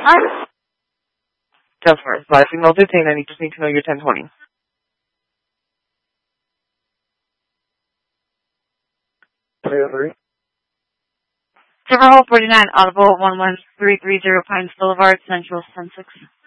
Customer, fly signal detained. I just need to know your 1020. Silverhole 49, Audible 11330 Pines Boulevard, Central 106.